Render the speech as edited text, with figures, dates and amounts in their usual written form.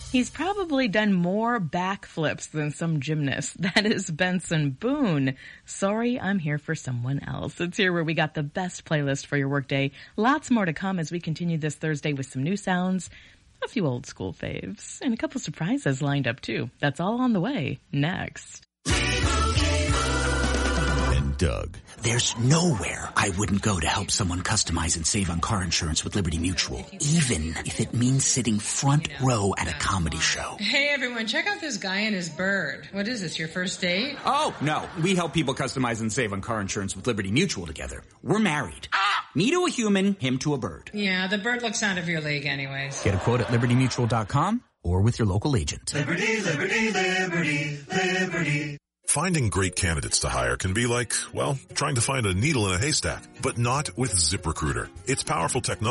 He's probably done more backflips than some gymnasts. That is Benson Boone. Sorry, I'm here for someone else. It's here where we got the best playlist for your workday. Lots more to come as we continue this Thursday with some new sounds, a few old school faves, and a couple surprises lined up too. That's all on the way next. Doug. There's nowhere I wouldn't go to help someone customize and save on car insurance with Liberty Mutual, even if it means sitting front row at a comedy show. Hey everyone, check out this guy and his bird. What is this, your first date? Oh, no. We help people customize and save on car insurance with Liberty Mutual together. We're married. Me to a human, him to a bird. Yeah, the bird looks out of your league anyways. Get a quote at libertymutual.com or with your local agent. Liberty, liberty, liberty, liberty. Finding great candidates to hire can be like, well, trying to find a needle in a haystack, but not with ZipRecruiter. Its powerful technology